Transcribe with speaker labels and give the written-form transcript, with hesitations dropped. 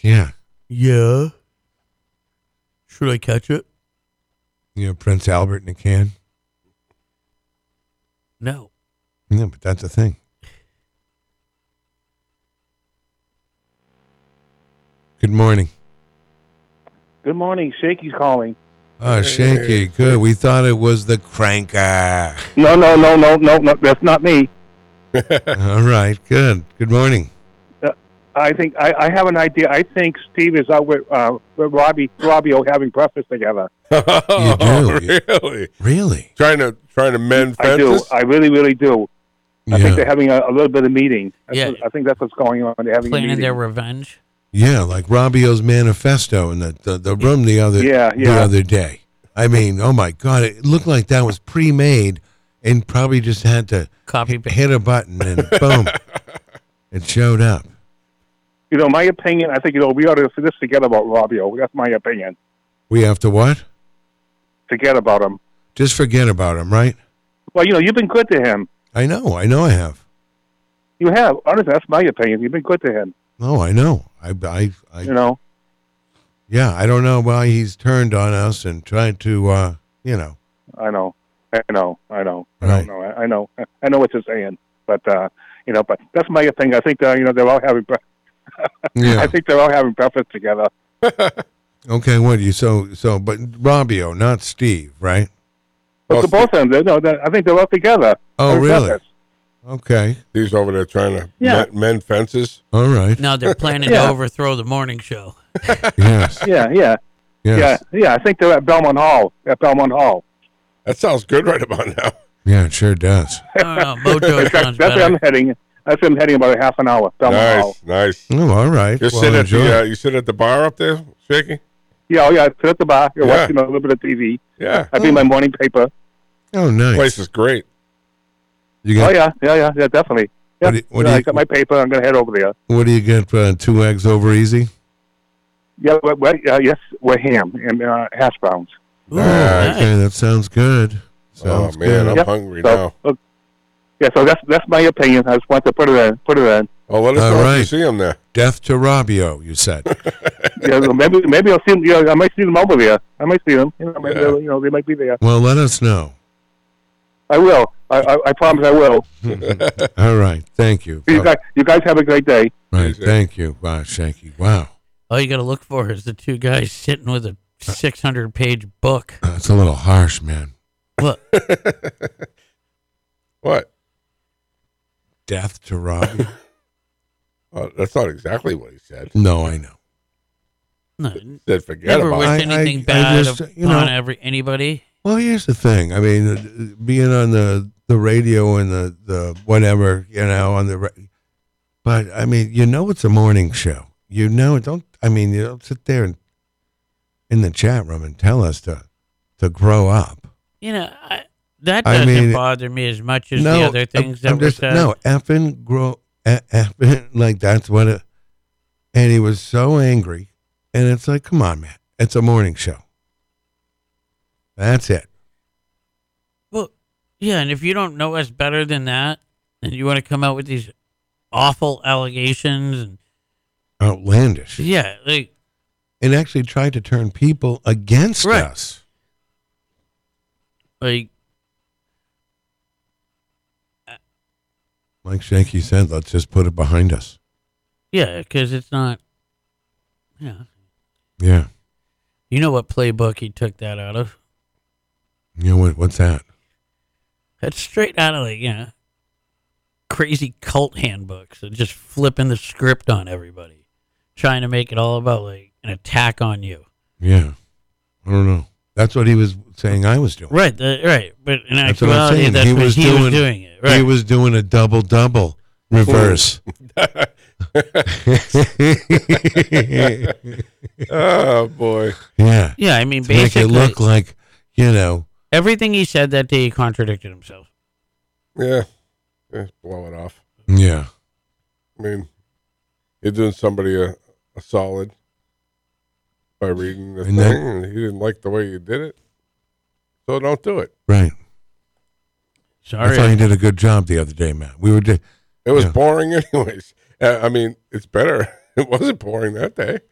Speaker 1: Yeah.
Speaker 2: Yeah. Should I catch it?
Speaker 1: Prince Albert in a can.
Speaker 2: No.
Speaker 1: Yeah, but that's the thing. Good morning.
Speaker 3: Good morning. Shaky's calling.
Speaker 1: Oh, Shaky, good. We thought it was the cranker.
Speaker 3: No. That's not me.
Speaker 1: All right, good. Good morning.
Speaker 3: I think I have an idea. I think Steve is out with Robbio having breakfast together.
Speaker 1: You do?
Speaker 4: Really?
Speaker 1: Really?
Speaker 4: Trying to mend
Speaker 3: I do.
Speaker 4: fences?
Speaker 3: I really do. I think they're having a little bit of meeting.
Speaker 2: Yeah.
Speaker 3: I think that's what's going on. They're having a
Speaker 2: Planning
Speaker 3: meeting.
Speaker 2: their revenge.
Speaker 1: Yeah, like Robbio's manifesto in the room the other day. I mean, oh my God, it looked like that was pre-made and probably just had to hit a button and boom, it showed up.
Speaker 3: My opinion, I think, we ought to just forget about Robbio. That's my opinion.
Speaker 1: We have to what?
Speaker 3: Forget about him.
Speaker 1: Just forget about him, right?
Speaker 3: Well, you've been good to him.
Speaker 1: I know I have.
Speaker 3: You have. Honestly, that's my opinion. You've been good to him.
Speaker 1: No, I know. I Yeah, I don't know why he's turned on us and tried to,
Speaker 3: I know. I know
Speaker 1: Right.
Speaker 3: what you're saying, but but that's my opinion. I think they're all having.
Speaker 1: Yeah.
Speaker 3: I think they're all having breakfast together.
Speaker 1: Okay, what do you but Robbio, not Steve, right?
Speaker 3: But the both of them, I think they're all together.
Speaker 1: Oh, really?
Speaker 3: Breakfast.
Speaker 1: Okay.
Speaker 4: He's over there trying to mend fences.
Speaker 1: All right.
Speaker 2: Now they're planning to overthrow the morning show.
Speaker 1: Yes.
Speaker 3: Yeah. I think they're at Belmont Hall.
Speaker 4: That sounds good right about now.
Speaker 1: Yeah, it sure does.
Speaker 2: Mojo sounds
Speaker 3: That's where I'm heading. That's where I'm heading about a half an hour. Belmont Hall.
Speaker 4: Nice.
Speaker 1: Oh, all right.
Speaker 4: You sit at the bar up there, Shaky?
Speaker 3: Yeah, I sit at the bar. You're watching a little bit of TV.
Speaker 4: Yeah.
Speaker 3: I read my morning paper.
Speaker 1: Oh, nice.
Speaker 4: The place is great.
Speaker 1: You got,
Speaker 3: yeah, definitely. Yeah, I got my paper. I'm going to head over there.
Speaker 1: What do you get? 2 eggs over easy?
Speaker 3: Yeah, yes, with ham and hash browns.
Speaker 2: Ooh,
Speaker 1: Okay, that sounds good. Sounds
Speaker 4: man,
Speaker 1: good.
Speaker 4: I'm hungry now.
Speaker 3: Yeah, so that's my opinion. I just want to put it in.
Speaker 4: Oh, let us know if you see him there.
Speaker 1: Death to Robbio, you said.
Speaker 3: Yeah, maybe I'll see them. I might see them over there. I might see them. They might be there.
Speaker 1: Well, let us know.
Speaker 3: I will. I promise I will.
Speaker 1: All right. Thank you.
Speaker 3: You guys have a great day.
Speaker 1: Right. Thank you. Wow, Shanky. Wow.
Speaker 2: All you got to look for is the two guys sitting with a 600-page book.
Speaker 1: That's a little harsh, man.
Speaker 2: What?
Speaker 4: What?
Speaker 1: Death to Robbie?
Speaker 4: That's not exactly what he said.
Speaker 1: No, I know.
Speaker 2: No,
Speaker 4: He said forget
Speaker 2: never
Speaker 4: about
Speaker 2: wish
Speaker 4: it.
Speaker 2: anything
Speaker 1: I
Speaker 2: bad
Speaker 1: just,
Speaker 2: upon anybody.
Speaker 1: Well, here's the thing. I mean, being on the radio and the whatever, on the but I mean, it's a morning show. Don't sit there and in the chat room and tell us to grow up.
Speaker 2: That doesn't bother me as much as the other things that were said.
Speaker 1: No, effing grow, effing, like that's what it, and he was so angry, and it's like, come on, man, it's a morning show. That's it.
Speaker 2: Well, yeah, and if you don't know us better than that, and you want to come out with these awful allegations and
Speaker 1: outlandish,
Speaker 2: and
Speaker 1: actually try to turn people against us,
Speaker 2: like
Speaker 1: Shanky said, let's just put it behind us.
Speaker 2: Yeah, because it's not.
Speaker 1: Yeah.
Speaker 2: You know what playbook he took that out of?
Speaker 1: What's that?
Speaker 2: That's straight out of crazy cult handbooks and just flipping the script on everybody, trying to make it all about an attack on you.
Speaker 1: Yeah, I don't know. That's what he was saying I was doing.
Speaker 2: Right, right. But in
Speaker 1: That's
Speaker 2: actuality, that's
Speaker 1: he
Speaker 2: what
Speaker 1: was
Speaker 2: he was doing it. Right.
Speaker 1: He was doing a double reverse.
Speaker 4: Oh boy.
Speaker 1: Yeah.
Speaker 2: Yeah, I mean,
Speaker 1: to
Speaker 2: basically,
Speaker 1: make it look like
Speaker 2: everything he said that day, he contradicted himself.
Speaker 4: Yeah. Blow it off.
Speaker 1: Yeah.
Speaker 4: I mean, you're doing somebody a solid by reading the thing, and he didn't like the way you did it, so don't do it.
Speaker 1: Right.
Speaker 2: Sorry.
Speaker 1: I thought you did a good job the other day, Matt.
Speaker 4: It was boring anyways. I mean, it's better. It wasn't boring that day.